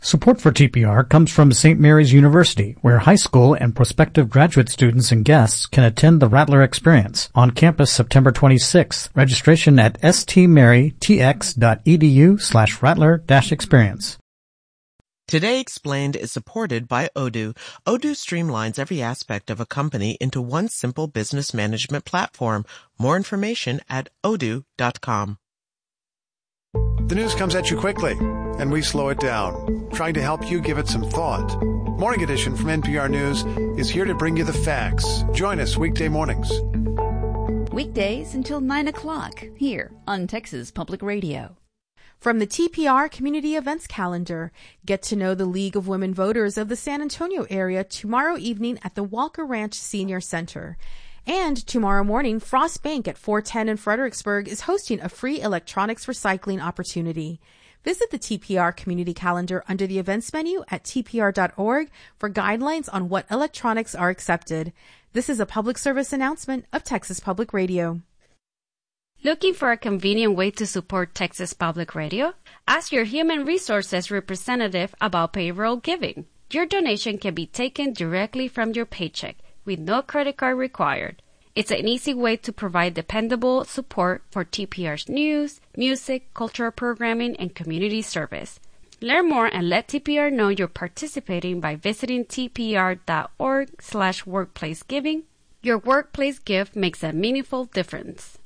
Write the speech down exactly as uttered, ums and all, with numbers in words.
Support for T P R comes from Saint Mary's University, where high school and prospective graduate students and guests can attend the Rattler Experience on campus September twenty-sixth. Registration at stmarytx.edu slash rattler dash experience. Today Explained is supported by Odoo. Odoo streamlines every aspect of a company into one simple business management platform. More information at odoo dot com. The news comes at you quickly, and we slow it down, trying to help you give it some thought. Morning Edition from N P R News is here to bring you the facts. Join us weekday mornings. Weekdays until nine o'clock here on Texas Public Radio. From the T P R Community Events Calendar, get to know the League of Women Voters of the San Antonio area tomorrow evening at the Walker Ranch Senior Center. And tomorrow morning, Frost Bank at four ten in Fredericksburg is hosting a free electronics recycling opportunity. Visit the T P R Community Calendar under the events menu at T P R dot org for guidelines on what electronics are accepted. This is a public service announcement of Texas Public Radio. Looking for a convenient way to support Texas Public Radio? Ask your Human Resources representative about payroll giving. Your donation can be taken directly from your paycheck with no credit card required. It's an easy way to provide dependable support for T P R's news, music, cultural programming, and community service. Learn more and let T P R know you're participating by visiting T P R dot org slash workplace giving. Your workplace gift makes a meaningful difference.